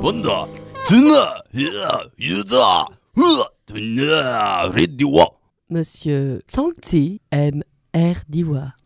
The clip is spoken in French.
Wanda, Tuna, Yuda, Tuna, Ridiwa. Monsieur Changzi aime Air d'Ivoire.